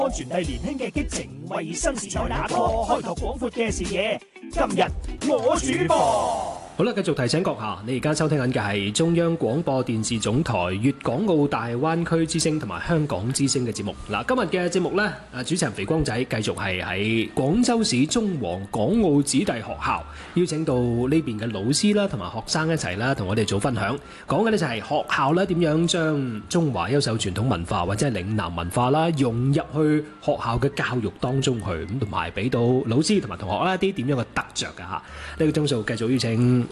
傳遞年輕嘅激情，為新時代打 call，開拓廣闊嘅視野。今日我主播。 好啦，繼續提醒閣下，你而家收聽緊嘅係中央廣播電視總台粵港澳大灣區之聲同埋香港之聲嘅節目。嗱，今日嘅節目呢，主持人肥光仔繼續係喺廣州市中皇港澳子弟學校邀請到呢邊嘅老師啦，同埋學生一齊啦，同我哋做分享。講嘅呢就係學校咧點樣將中華優秀傳統文化或者係嶺南文化啦融入去學校嘅教育當中去，咁同埋俾到老師同埋同學啦一啲點樣嘅得着㗎嚇。呢個鐘數繼續邀請